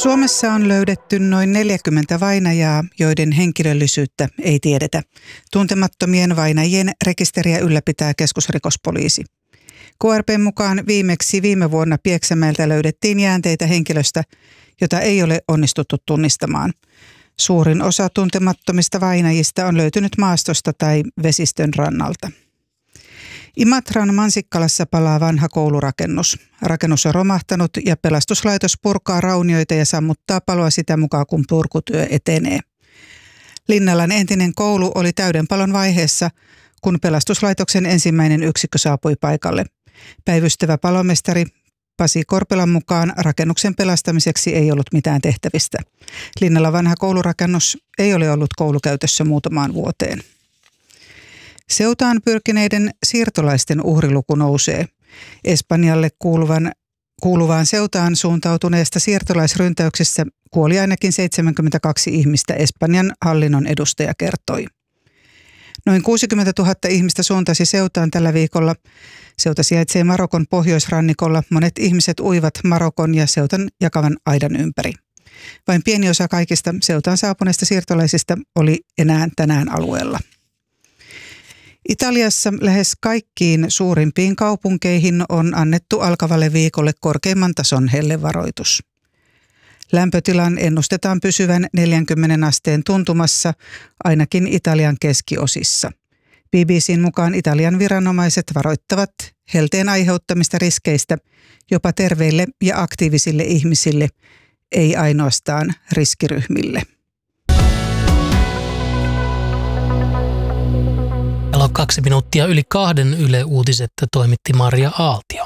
Suomessa on löydetty noin 40 vainajaa, joiden henkilöllisyyttä ei tiedetä. Tuntemattomien vainajien rekisteriä ylläpitää keskusrikospoliisi. KRP:n mukaan viimeksi viime vuonna Pieksämäeltä löydettiin jäänteitä henkilöstä, jota ei ole onnistuttu tunnistamaan. Suurin osa tuntemattomista vainajista on löytynyt maastosta tai vesistön rannalta. Imatran Mansikkalassa palaa vanha koulurakennus. Rakennus on romahtanut ja pelastuslaitos purkaa raunioita ja sammuttaa paloa sitä mukaan, kun purkutyö etenee. Linnalan entinen koulu oli täyden palon vaiheessa, kun pelastuslaitoksen ensimmäinen yksikkö saapui paikalle. Päivystävä palomestari Pasi Korpelan mukaan rakennuksen pelastamiseksi ei ollut mitään tehtävistä. Linnalan vanha koulurakennus ei ole ollut koulukäytössä muutamaan vuoteen. Ceutaan pyrkineiden siirtolaisten uhriluku nousee. Espanjalle kuuluvaan Ceutaan suuntautuneesta siirtolaisryntäyksessä kuoli ainakin 72 ihmistä, Espanjan hallinnon edustaja kertoi. Noin 60 000 ihmistä suuntasi Ceutaan tällä viikolla. Ceuta sijaitsee Marokon pohjoisrannikolla. Monet ihmiset uivat Marokon ja Ceutan jakavan aidan ympäri. Vain pieni osa kaikista Ceutaan saapuneista siirtolaisista oli enää tänään alueella. Italiassa lähes kaikkiin suurimpiin kaupunkeihin on annettu alkavalle viikolle korkeimman tason hellevaroitus. Lämpötilan ennustetaan pysyvän 40 asteen tuntumassa ainakin Italian keskiosissa. BBC:n mukaan Italian viranomaiset varoittavat helteen aiheuttamista riskeistä jopa terveille ja aktiivisille ihmisille, ei ainoastaan riskiryhmille. Kello 2 minuuttia yli 2 Yle Uutiset toimitti Maria Aaltio.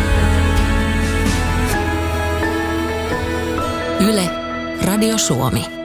Yle, Radio Suomi.